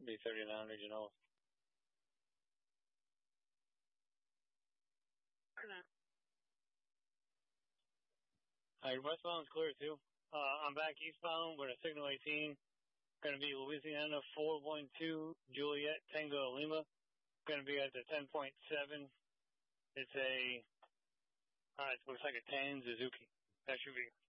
Be 39 Regional. Alright, westbound's clear too. I'm back eastbound with a signal 18. Going to be Louisiana 412 Juliet Tango Lima. Going to be at the 10.7. It looks like a 10 Suzuki SUV.